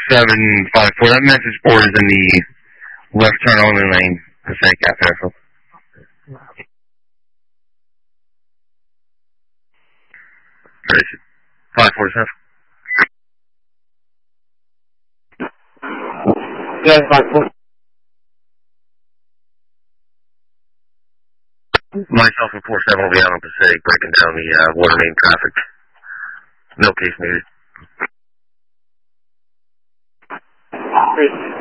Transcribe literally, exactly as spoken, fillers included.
seven five four. That message board is in the left turn only lane, Passaic after Asheville. five forty-seven. Yeah, five four. Myself and four seven will be out on Passaic breaking down the uh, water main traffic. No case needed. Great.